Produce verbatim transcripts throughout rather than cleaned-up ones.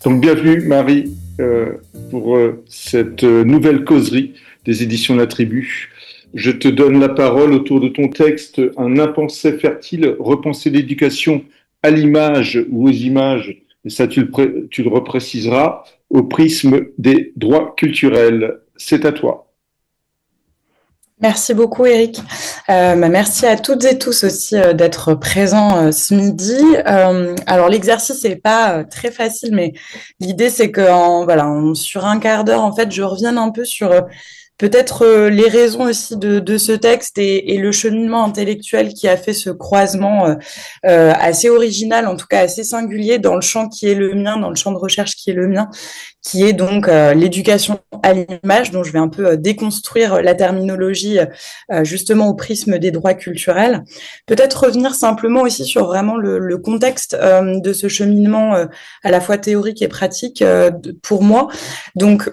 Donc bienvenue Marie euh, pour euh, cette euh, nouvelle causerie des éditions La Tribu. Je te donne la parole autour de ton texte « Un impensé fertile, repenser l'éducation à l'image ou aux images », et ça tu le, pré- tu le repréciseras, au prisme des droits culturels. C'est à toi. Merci beaucoup, Eric. Euh, bah, merci à toutes et tous aussi euh, d'être présents euh, ce midi. Euh, alors, l'exercice n'est pas euh, très facile, mais l'idée, c'est que en, voilà, en- sur un quart d'heure, en fait, je revienne un peu sur euh, peut-être euh, les raisons aussi de, de ce texte et, et le cheminement intellectuel qui a fait ce croisement euh, euh, assez original, en tout cas assez singulier dans le champ qui est le mien, dans le champ de recherche qui est le mien, qui est donc euh, l'éducation à l'image, dont je vais un peu euh, déconstruire la terminologie euh, justement au prisme des droits culturels. Peut-être revenir simplement aussi sur vraiment le, le contexte euh, de ce cheminement euh, à la fois théorique et pratique euh, pour moi. Donc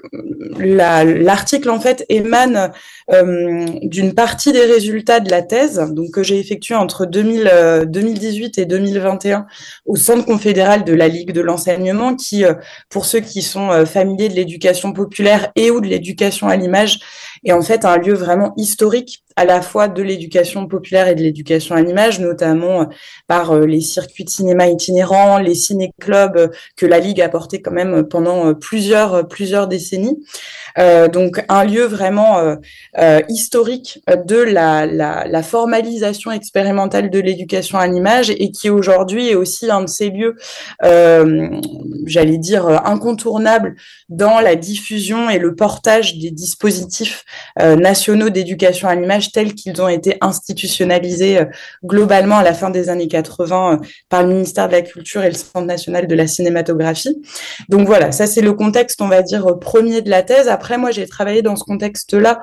la, l'article en fait émane euh, d'une partie des résultats de la thèse donc que j'ai effectuée entre deux mille, euh, deux mille dix-huit et deux mille vingt et un au Centre confédéral de la Ligue de l'enseignement qui, euh, pour ceux qui sont euh, familiers de l'éducation populaire et ou de l'éducation à l'image, est en fait un lieu vraiment historique à la fois de l'éducation populaire et de l'éducation à l'image, notamment euh, par euh, les circuits de cinéma itinérants, les ciné-clubs euh, que la Ligue a porté quand même pendant euh, plusieurs, plusieurs décennies. Euh, donc un lieu vraiment euh, euh, historique de la, la, la formalisation expérimentale de l'éducation à l'image et qui aujourd'hui est aussi un de ces lieux, euh, j'allais dire, incontournables dans la diffusion et le portage des dispositifs euh, nationaux d'éducation à l'image tels qu'ils ont été institutionnalisés euh, globalement à la fin des années quatre-vingts euh, par le ministère de la Culture et le Centre national de la cinématographie. Donc voilà, ça c'est le contexte, on va dire, premier de la thèse. Après, moi, j'ai travaillé dans ce contexte-là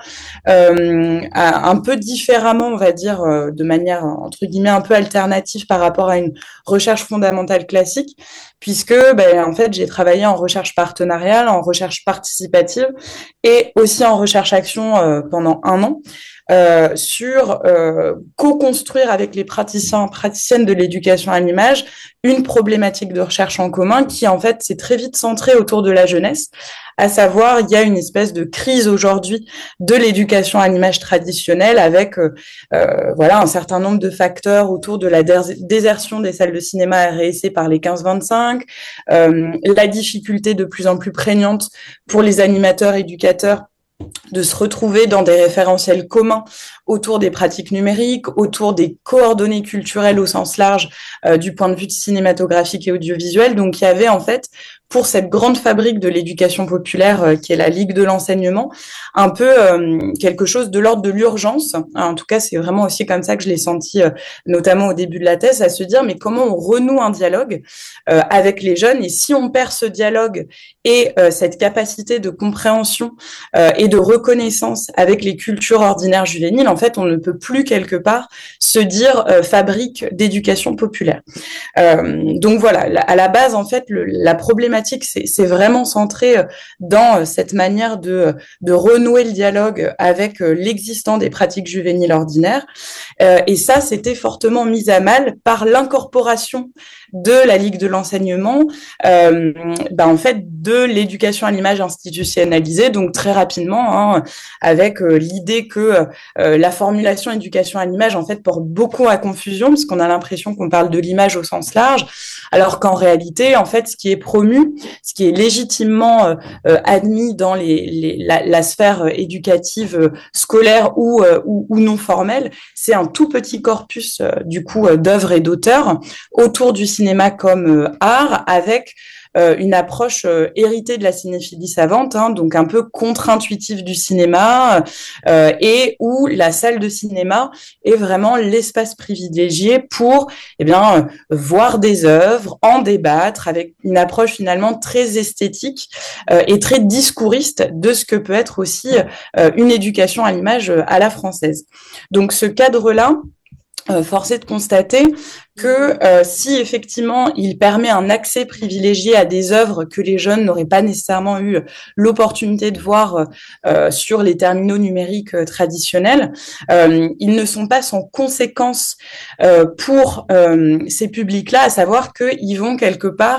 euh, un peu différemment, on va dire, euh, de manière, entre guillemets, un peu alternative par rapport à une recherche fondamentale classique, puisque, ben, en fait, j'ai travaillé en recherche partenariale, en recherche participative et aussi en recherche-action euh, pendant un an. Euh, sur euh, co-construire avec les praticiens, praticiennes de l'éducation à l'image une problématique de recherche en commun qui, en fait, s'est très vite centrée autour de la jeunesse, à savoir, il y a une espèce de crise aujourd'hui de l'éducation à l'image traditionnelle avec euh, euh, voilà, un certain nombre de facteurs autour de la désertion des salles de cinéma R S C par les quinze vingt-cinq, euh, la difficulté de plus en plus prégnante pour les animateurs, éducateurs de se retrouver dans des référentiels communs autour des pratiques numériques, autour des coordonnées culturelles au sens large euh, du point de vue cinématographique et audiovisuel. Donc il y avait en fait, pour cette grande fabrique de l'éducation populaire euh, qui est la Ligue de l'enseignement, un peu euh, quelque chose de l'ordre de l'urgence. En tout cas, c'est vraiment aussi comme ça que je l'ai senti, euh, notamment au début de la thèse, à se dire mais comment on renoue un dialogue euh, avec les jeunes et si on perd ce dialogue et euh, cette capacité de compréhension euh, et de reconnaissance avec les cultures ordinaires juvéniles, en fait, on ne peut plus quelque part se dire euh, fabrique d'éducation populaire. Euh, donc voilà, à la base, en fait, le, la problématique, c'est, c'est vraiment centré dans cette manière de, de renouer le dialogue avec l'existant des pratiques juvéniles ordinaires. Euh, et ça, c'était fortement mis à mal par l'incorporation de la Ligue de l'enseignement, euh, ben en fait, de l'éducation à l'image institutionnalisée, donc très rapidement, hein, avec euh, l'idée que euh, la formulation éducation à l'image, en fait, porte beaucoup à confusion, parce qu'on a l'impression qu'on parle de l'image au sens large, alors qu'en réalité, en fait, ce qui est promu, ce qui est légitimement euh, admis dans les, les, la, la sphère éducative euh, scolaire ou, euh, ou, ou non formelle, c'est un tout petit corpus, euh, du coup, euh, d'œuvres et d'auteurs autour du cinéma comme euh, art, avec euh, une approche euh, héritée de la cinéphilie savante, hein, donc un peu contre-intuitive du cinéma, euh, et où la salle de cinéma est vraiment l'espace privilégié pour eh bien, euh, voir des œuvres, en débattre, avec une approche finalement très esthétique euh, et très discouriste de ce que peut être aussi euh, une éducation à l'image à la française. Donc ce cadre-là, Euh, force est de constater que euh, si effectivement il permet un accès privilégié à des œuvres que les jeunes n'auraient pas nécessairement eu l'opportunité de voir euh, sur les terminaux numériques euh, traditionnels, euh, ils ne sont pas sans conséquence euh, pour euh, ces publics-là, à savoir qu'ils vont quelque part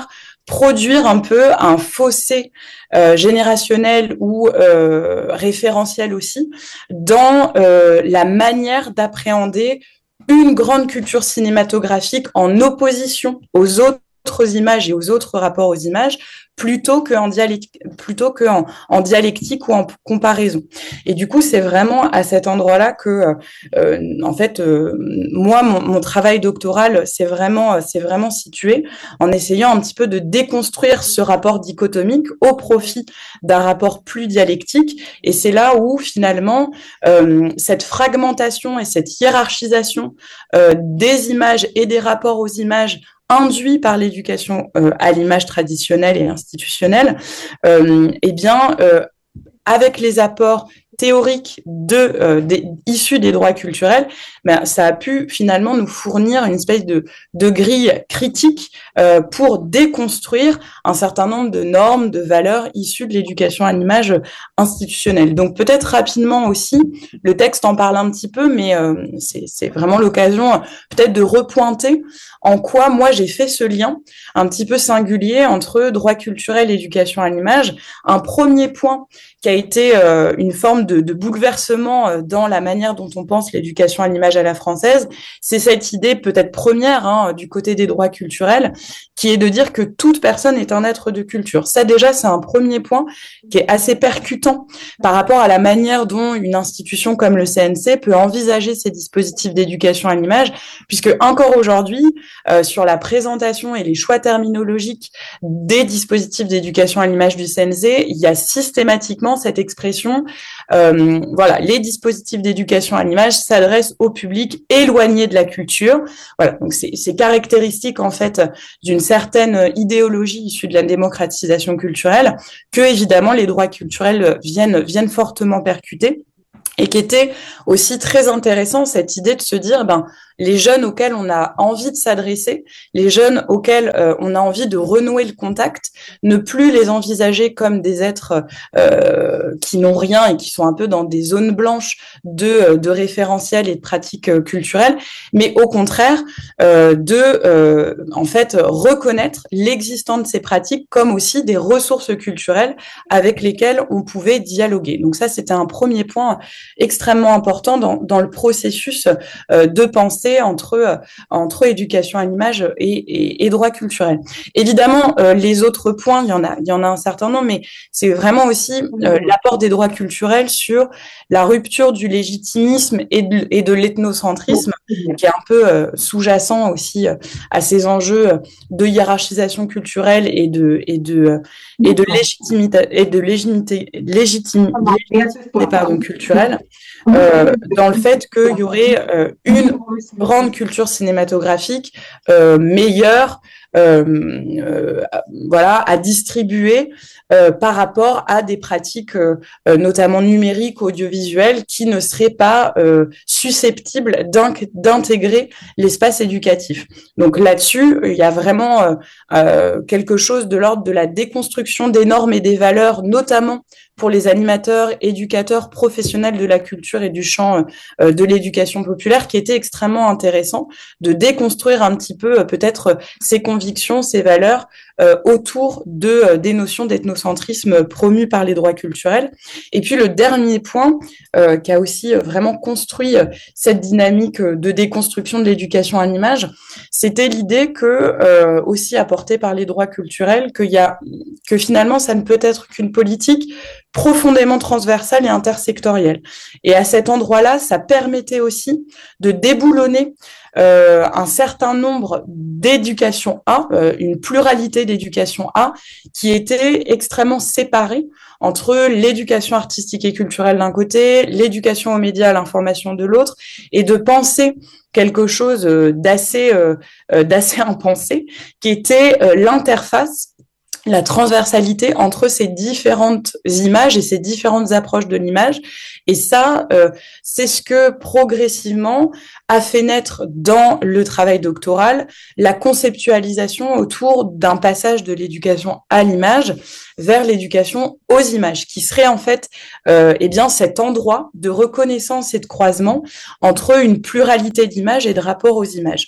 produire un peu un fossé euh, générationnel ou euh, référentiel aussi dans euh, la manière d'appréhender une grande culture cinématographique en opposition aux autres images et aux autres rapports aux images, plutôt qu'en dialectique, plutôt qu'en en dialectique ou en comparaison. Et du coup, c'est vraiment à cet endroit-là que, euh, en fait, euh, moi, mon, mon travail doctoral, c'est vraiment, c'est vraiment situé en essayant un petit peu de déconstruire ce rapport dichotomique au profit d'un rapport plus dialectique. Et c'est là où, finalement, euh, cette fragmentation et cette hiérarchisation euh, des images et des rapports aux images induit par l'éducation euh, à l'image traditionnelle et institutionnelle, euh, eh bien, euh, avec les apports théoriques de, euh, des, issus des droits culturels, ben, ça a pu finalement nous fournir une espèce de, de grille critique euh, pour déconstruire un certain nombre de normes, de valeurs issues de l'éducation à l'image institutionnelle. Donc peut-être rapidement aussi, le texte en parle un petit peu, mais euh, c'est, c'est vraiment l'occasion peut-être de repointer en quoi moi j'ai fait ce lien un petit peu singulier entre droit culturel et éducation à l'image. Un premier point qui a été euh, une forme de, de bouleversement euh, dans la manière dont on pense l'éducation à l'image à la française, c'est cette idée peut-être première hein, du côté des droits culturels, qui est de dire que toute personne est un être de culture. Ça déjà, c'est un premier point qui est assez percutant par rapport à la manière dont une institution comme le C N C peut envisager ces dispositifs d'éducation à l'image, puisque encore aujourd'hui, euh, sur la présentation et les choix terminologiques des dispositifs d'éducation à l'image du C N C, il y a systématiquement cette expression, euh, voilà, les dispositifs d'éducation à l'image s'adressent au public éloigné de la culture. Voilà, donc c'est, c'est caractéristique en fait d'une certaine idéologie issue de la démocratisation culturelle que évidemment les droits culturels viennent viennent fortement percuter. Et qui était aussi très intéressant, cette idée de se dire, ben, les jeunes auxquels on a envie de s'adresser, les jeunes auxquels euh, on a envie de renouer le contact, ne plus les envisager comme des êtres euh, qui n'ont rien et qui sont un peu dans des zones blanches de, de référentiels et de pratiques euh, culturelles, mais au contraire euh, de, euh, en fait, reconnaître l'existence de ces pratiques comme aussi des ressources culturelles avec lesquelles on pouvait dialoguer. Donc ça, c'était un premier point extrêmement important dans, dans le processus euh, de pensée entre, euh, entre éducation à l'image et, et, et droit culturel. Évidemment, euh, les autres points, il y en a, il y en a un certain nombre, mais c'est vraiment aussi euh, l'apport des droits culturels sur la rupture du légitimisme et de, et de l'ethnocentrisme, qui est un peu euh, sous-jacent aussi euh, à ces enjeux de hiérarchisation culturelle et de, et de, et de légitimité, et de légitimité, légitimité, légitimité pardon, culturelle. Euh, dans le fait qu'il y aurait euh, une grande culture cinématographique euh, meilleure euh, euh, voilà, à distribuer euh, par rapport à des pratiques euh, notamment numériques, audiovisuelles, qui ne seraient pas euh, susceptibles d'intégrer l'espace éducatif. Donc là-dessus, il y a vraiment euh, euh, quelque chose de l'ordre de la déconstruction des normes et des valeurs, notamment pour les animateurs, éducateurs, professionnels de la culture et du champ euh, de l'éducation populaire, qui était extrêmement intéressant de déconstruire un petit peu euh, peut-être ces convictions, ces valeurs euh, autour de euh, des notions d'ethnocentrisme promues par les droits culturels. Et puis le dernier point euh, qui a aussi vraiment construit euh, cette dynamique de déconstruction de l'éducation à l'image, c'était l'idée que euh, aussi apportée par les droits culturels qu'il y a que finalement ça ne peut être qu'une politique profondément transversale et intersectorielle. Et à cet endroit-là, ça permettait aussi de déboulonner euh, un certain nombre d'éducations A, euh, une pluralité d'éducations A, qui étaient extrêmement séparées entre l'éducation artistique et culturelle d'un côté, l'éducation aux médias, à l'information de l'autre, et de penser quelque chose d'assez, euh, d'assez impensé, qui était euh, l'interface, la transversalité entre ces différentes images et ces différentes approches de l'image. Et ça, euh, c'est ce que progressivement a fait naître dans le travail doctoral la conceptualisation autour d'un passage de l'éducation à l'image vers l'éducation aux images, qui serait en fait euh, eh bien cet endroit de reconnaissance et de croisement entre une pluralité d'images et de rapports aux images.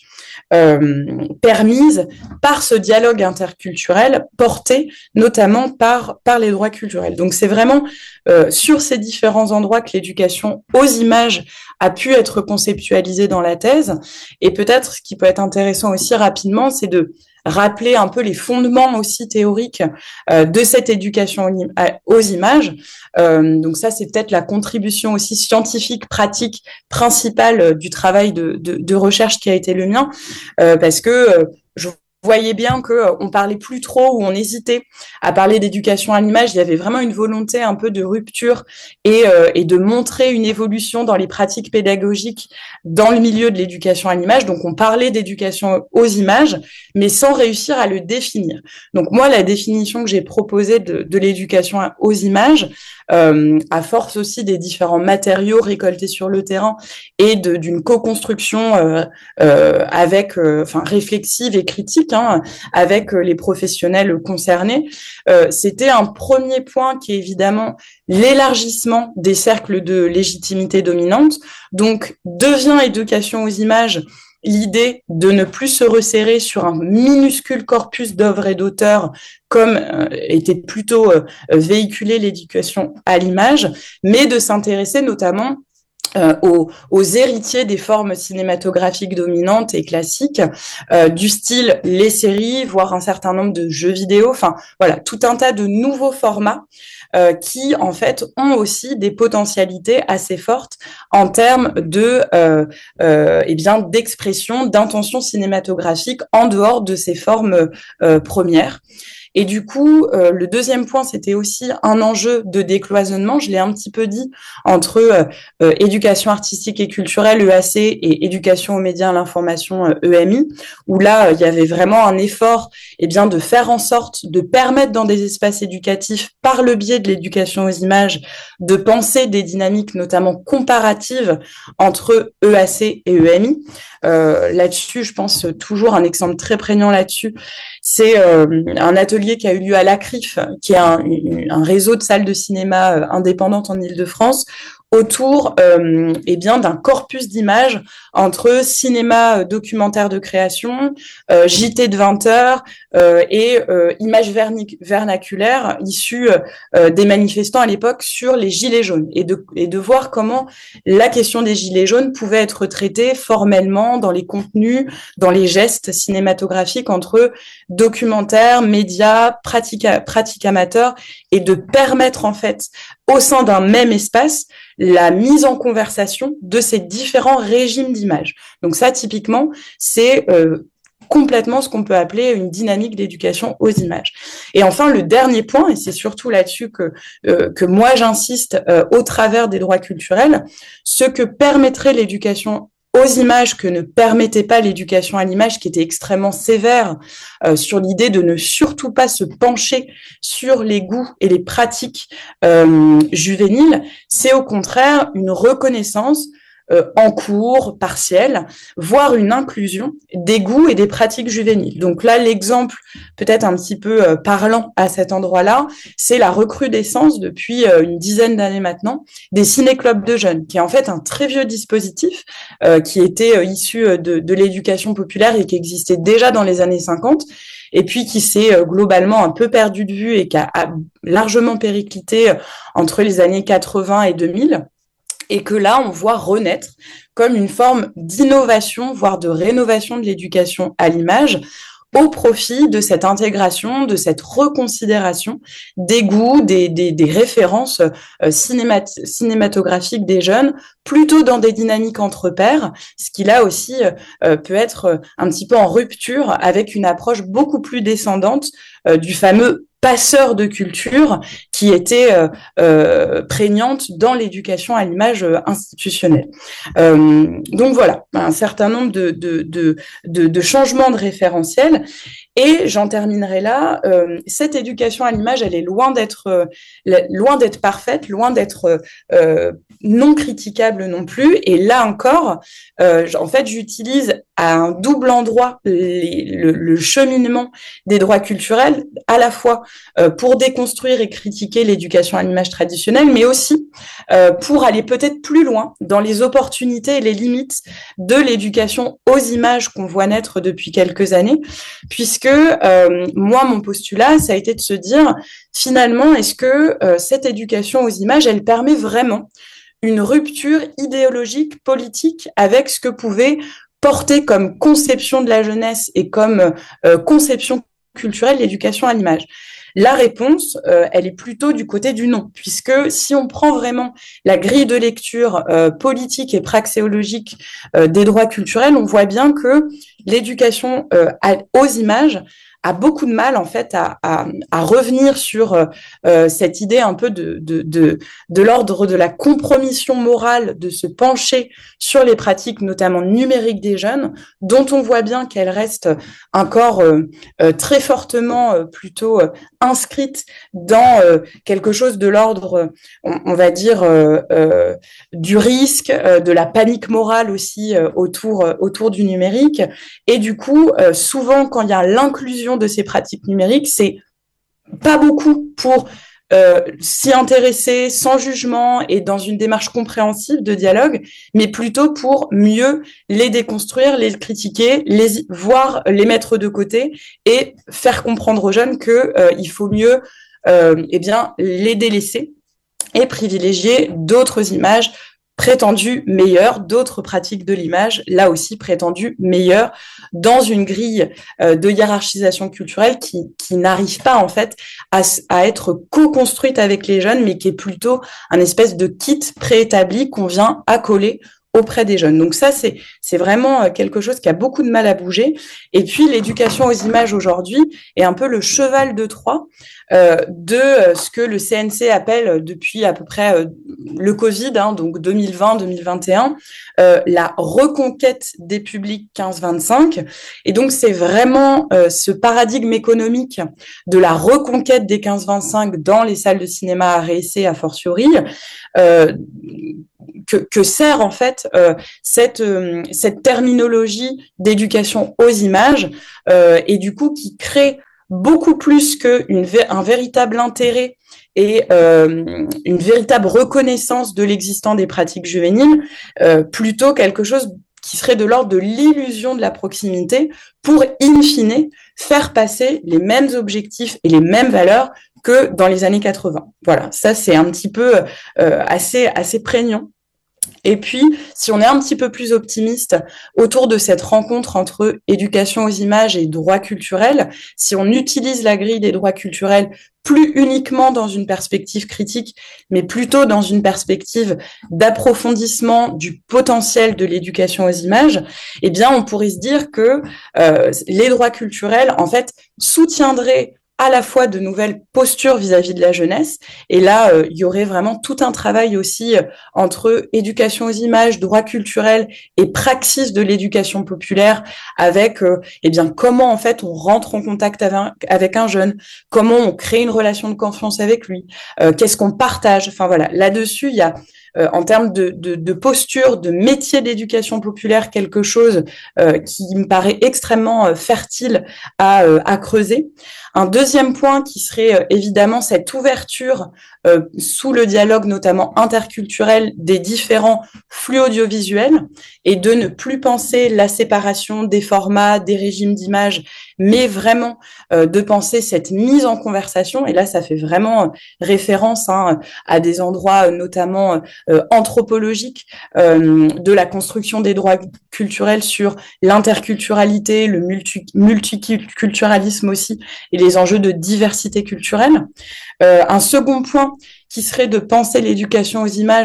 euh, permise par ce dialogue interculturel porté notamment par, par les droits culturels. Donc c'est vraiment euh, sur ces différents endroits que l'éducation aux images a pu être conceptualisée dans la thèse. Et peut-être ce qui peut être intéressant aussi rapidement, c'est de rappeler un peu les fondements aussi théoriques euh, de cette éducation aux images. Euh, donc ça, c'est peut-être la contribution aussi scientifique, pratique, principale du travail de, de, de recherche qui a été le mien, euh, parce que euh, je voyais bien que euh, on parlait plus trop ou on hésitait à parler d'éducation à l'image. Il y avait vraiment une volonté un peu de rupture et, euh, et de montrer une évolution dans les pratiques pédagogiques dans le milieu de l'éducation à l'image. Donc, on parlait d'éducation aux images, mais sans réussir à le définir. Donc, moi, la définition que j'ai proposée de, de l'éducation aux images, euh, à force aussi des différents matériaux récoltés sur le terrain et de, d'une co-construction euh, euh, avec, euh, enfin, réflexive et critique, hein, avec euh, les professionnels concernés, euh, c'était un premier point qui est évidemment l'élargissement des cercles de légitimité dominante. Donc, devient éducation aux images l'idée de ne plus se resserrer sur un minuscule corpus d'œuvres et d'auteurs comme euh, était plutôt euh, véhiculé l'éducation à l'image, mais de s'intéresser notamment Euh, aux, aux héritiers des formes cinématographiques dominantes et classiques, euh, du style les séries, voire un certain nombre de jeux vidéo, enfin voilà, tout un tas de nouveaux formats euh, qui en fait ont aussi des potentialités assez fortes en termes de euh, euh, eh bien d'expression, d'intention cinématographique en dehors de ces formes euh, premières. Et du coup, euh, le deuxième point, c'était aussi un enjeu de décloisonnement, je l'ai un petit peu dit, entre euh, euh, éducation artistique et culturelle, E A C, et éducation aux médias, à l'information, euh, E M I, où là, euh, il y avait vraiment un effort eh bien, de faire en sorte de permettre dans des espaces éducatifs, par le biais de l'éducation aux images, de penser des dynamiques notamment comparatives entre E A C et E M I. Euh, là-dessus, je pense toujours un exemple très prégnant là-dessus, c'est euh, un atelier qui a eu lieu à l'A C R I F, qui est un, un réseau de salles de cinéma euh, indépendantes en Île-de-France, autour euh, eh bien d'un corpus d'images entre cinéma euh, documentaire de création, euh, J T de vingt heures euh, et euh, images vernic- vernaculaires issues euh, des manifestants à l'époque sur les gilets jaunes, et de, et de voir comment la question des gilets jaunes pouvait être traitée formellement dans les contenus, dans les gestes cinématographiques entre documentaires, médias, pratiques, pratiques amateurs, et de permettre en fait au sein d'un même espace la mise en conversation de ces différents régimes d'images. Donc ça, typiquement, c'est euh, complètement ce qu'on peut appeler une dynamique d'éducation aux images. Et enfin, le dernier point, et c'est surtout là-dessus que, euh, que moi j'insiste euh, au travers des droits culturels, ce que permettrait l'éducation aux images que ne permettait pas l'éducation à l'image, qui était extrêmement sévère euh, sur l'idée de ne surtout pas se pencher sur les goûts et les pratiques euh, juvéniles, c'est au contraire une reconnaissance euh, en cours, partielle, voire une inclusion des goûts et des pratiques juvéniles. Donc là, l'exemple peut-être un petit peu euh, parlant à cet endroit-là, c'est la recrudescence depuis euh, une dizaine d'années maintenant des ciné-clubs de jeunes, qui est en fait un très vieux dispositif euh, qui était euh, issu de, de l'éducation populaire et qui existait déjà dans les années cinquante, et puis qui s'est euh, globalement un peu perdu de vue et qui a, a largement périclité euh, entre les années quatre-vingts et deux mille, et que là, on voit renaître comme une forme d'innovation, voire de rénovation de l'éducation à l'image, au profit de cette intégration, de cette reconsidération des goûts, des, des, des références euh, cinémat- cinématographiques des jeunes, plutôt dans des dynamiques entre pairs, ce qui là aussi euh, peut être un petit peu en rupture avec une approche beaucoup plus descendante euh, du fameux passeur de culture qui était euh, euh, prégnante dans l'éducation à l'image euh, institutionnelle. Euh, donc voilà, un certain nombre de, de, de, de, de changements de référentiels. Et j'en terminerai là. Euh, cette éducation à l'image, elle est loin d'être euh, loin d'être parfaite, loin d'être euh, non critiquable non plus. Et là encore, euh, en fait, j'utilise à un double endroit les, le, le cheminement des droits culturels, à la fois euh, pour déconstruire et critiquer l'éducation à l'image traditionnelle, mais aussi euh, pour aller peut-être plus loin dans les opportunités et les limites de l'éducation aux images qu'on voit naître depuis quelques années, puisque euh, moi, mon postulat, ça a été de se dire, finalement, est-ce que euh, cette éducation aux images, elle permet vraiment une rupture idéologique, politique, avec ce que pouvait porter comme conception de la jeunesse et comme euh, conception culturelle l'éducation à l'image? La réponse, euh, elle est plutôt du côté du non, puisque si on prend vraiment la grille de lecture euh, politique et praxéologique euh, des droits culturels, on voit bien que l'éducation euh, à, aux images a beaucoup de mal en fait à, à, à revenir sur euh, cette idée un peu de, de, de, de l'ordre de la compromission morale, de se pencher sur les pratiques notamment numériques des jeunes, dont on voit bien qu'elles restent encore euh, euh, très fortement euh, plutôt euh, inscrites dans euh, quelque chose de l'ordre, on, on va dire, euh, euh, du risque, euh, de la panique morale aussi euh, autour, euh, autour du numérique. Et du coup, euh, souvent, quand il y a l'inclusion de ces pratiques numériques, c'est pas beaucoup pour euh, s'y intéresser sans jugement et dans une démarche compréhensive de dialogue, mais plutôt pour mieux les déconstruire, les critiquer, les voir, les mettre de côté et faire comprendre aux jeunes que euh, il faut mieux euh, eh bien les délaisser et privilégier d'autres images prétendues meilleures, d'autres pratiques de l'image, là aussi prétendues meilleures, dans une grille euh, de hiérarchisation culturelle qui, qui n'arrive pas en fait à, à être co-construite avec les jeunes, mais qui est plutôt un espèce de kit préétabli qu'on vient accoler auprès des jeunes. Donc ça, c'est, c'est vraiment quelque chose qui a beaucoup de mal à bouger. Et puis, l'éducation aux images aujourd'hui est un peu le cheval de Troie euh, de ce que le C N C appelle depuis à peu près euh, le Covid, hein, donc deux mille vingt deux mille vingt et un, euh, la reconquête des publics quinze vingt-cinq. Et donc, c'est vraiment euh, ce paradigme économique de la reconquête des quinze vingt-cinq dans les salles de cinéma à réessai, a fortiori, euh, que, que sert en fait euh, cette, euh, cette terminologie d'éducation aux images euh, et du coup qui crée beaucoup plus qu'un véritable intérêt et euh, une véritable reconnaissance de l'existence des pratiques juvéniles, euh, plutôt quelque chose qui serait de l'ordre de l'illusion de la proximité pour, in fine, faire passer les mêmes objectifs et les mêmes valeurs que dans les années quatre-vingts. Voilà, ça c'est un petit peu euh, assez, assez prégnant. Et puis, si on est un petit peu plus optimiste autour de cette rencontre entre éducation aux images et droits culturels, si on utilise la grille des droits culturels plus uniquement dans une perspective critique, mais plutôt dans une perspective d'approfondissement du potentiel de l'éducation aux images, eh bien, on pourrait se dire que euh, les droits culturels, en fait, soutiendraient à la fois de nouvelles postures vis-à-vis de la jeunesse. Et là, euh, il y aurait vraiment tout un travail aussi euh, entre éducation aux images, droits culturels et praxis de l'éducation populaire avec euh, eh bien, comment en fait on rentre en contact avec un, avec un jeune, comment on crée une relation de confiance avec lui, euh, qu'est-ce qu'on partage. Enfin voilà, là-dessus, il y a Euh, en termes de, de, de posture, de métier d'éducation populaire, quelque chose euh, qui me paraît extrêmement euh, fertile à, euh, à creuser. Un deuxième point qui serait euh, évidemment cette ouverture euh, sous le dialogue notamment interculturel des différents flux audiovisuels et de ne plus penser la séparation des formats, des régimes d'images, mais vraiment euh, de penser cette mise en conversation. Et là, ça fait vraiment référence hein, à des endroits notamment euh, anthropologiques euh, de la construction des droits culturels sur l'interculturalité, le multi- multiculturalisme aussi et les enjeux de diversité culturelle. Euh, un second point qui serait de penser l'éducation aux images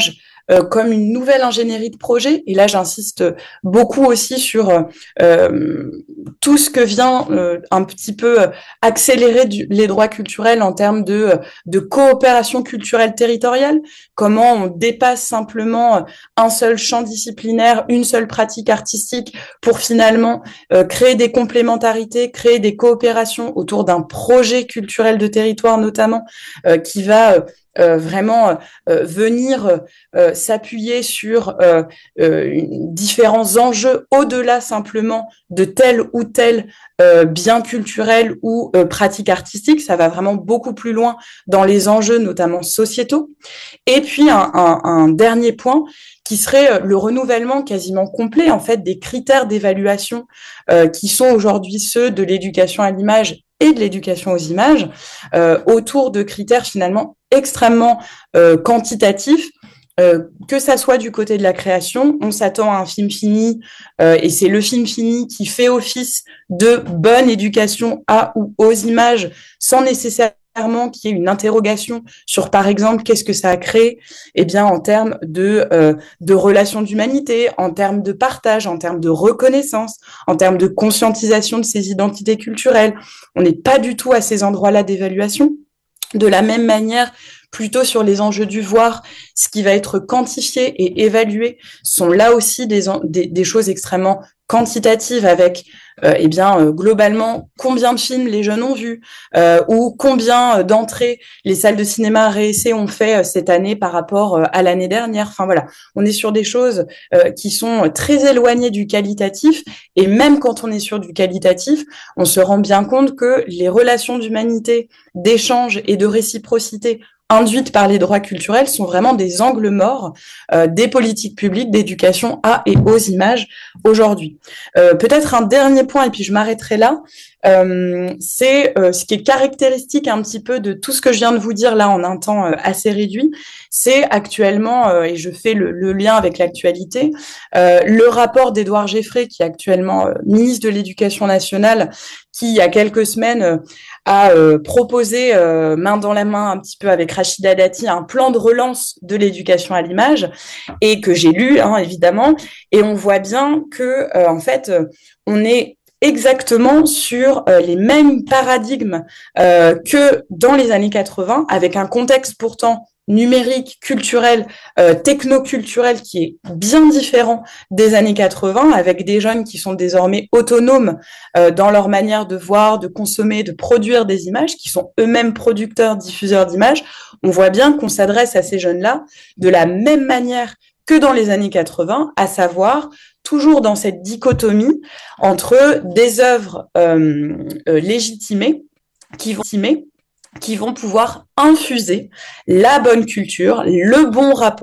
euh, comme une nouvelle ingénierie de projet. Et là, j'insiste beaucoup aussi sur euh, tout ce que vient euh, un petit peu accélérer du, les droits culturels en termes de, de coopération culturelle territoriale, comment on dépasse simplement un seul champ disciplinaire, une seule pratique artistique pour finalement euh, créer des complémentarités, créer des coopérations autour d'un projet culturel de territoire notamment, euh, qui va euh, euh, vraiment euh, venir euh, s'appuyer sur euh, euh, différents enjeux au-delà simplement de tel ou tel euh, bien culturel ou euh, pratique artistique. Ça va vraiment beaucoup plus loin dans les enjeux notamment sociétaux. Et puis un, un, un dernier point qui serait le renouvellement quasiment complet en fait des critères d'évaluation euh, qui sont aujourd'hui ceux de l'éducation à l'image et de l'éducation aux images, euh, autour de critères finalement extrêmement euh, quantitatifs. Euh, que ça soit du côté de la création, on s'attend à un film fini euh, et c'est le film fini qui fait office de bonne éducation à ou aux images sans nécessairement qu'il y ait une interrogation sur, par exemple, qu'est-ce que ça a créé, eh bien, en termes de, euh, de relations d'humanité, en termes de partage, en termes de reconnaissance, en termes de conscientisation de ces identités culturelles. On n'est pas du tout à ces endroits-là d'évaluation. De la même manière, plutôt sur les enjeux du voir, ce qui va être quantifié et évalué sont là aussi des, des, des choses extrêmement quantitatives avec euh, eh bien euh, globalement combien de films les jeunes ont vus euh, ou combien d'entrées les salles de cinéma réessais ont fait euh, cette année par rapport euh, à l'année dernière. Enfin voilà, on est sur des choses euh, qui sont très éloignées du qualitatif et même quand on est sur du qualitatif, on se rend bien compte que les relations d'humanité, d'échange et de réciprocité induites par les droits culturels sont vraiment des angles morts euh, des politiques publiques d'éducation à et aux images aujourd'hui. Euh, peut-être un dernier point, et puis je m'arrêterai là, euh, c'est euh, ce qui est caractéristique un petit peu de tout ce que je viens de vous dire là en un temps euh, assez réduit, c'est actuellement, euh, et je fais le, le lien avec l'actualité, euh, le rapport d'Édouard Geffray, qui est actuellement euh, ministre de l'Éducation nationale, qui, il y a quelques semaines, euh, a euh, proposé, euh, main dans la main, un petit peu avec Rachida Dati, un plan de relance de l'éducation à l'image, et que j'ai lu, hein, évidemment, et on voit bien que, euh, en fait, euh, on est exactement sur euh, les mêmes paradigmes euh, que dans les années quatre-vingts, avec un contexte pourtant numérique, culturel, euh, technoculturel qui est bien différent des années quatre-vingts, avec des jeunes qui sont désormais autonomes euh, dans leur manière de voir, de consommer, de produire des images, qui sont eux-mêmes producteurs, diffuseurs d'images. On voit bien qu'on s'adresse à ces jeunes-là de la même manière que dans les années quatre-vingts, à savoir toujours dans cette dichotomie entre des œuvres euh, euh, légitimées qui vont qui vont pouvoir infuser la bonne culture, le bon rapport